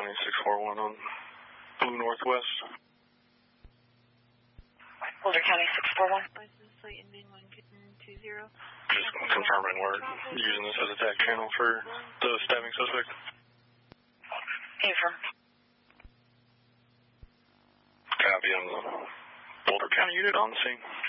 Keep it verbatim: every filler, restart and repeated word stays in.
County six four one on Blue Northwest. Boulder County six four one. License plate ending one two zero. Just confirming we're using this as a tag channel for the stabbing suspect. Confirm. Copy on the Boulder County unit on the scene.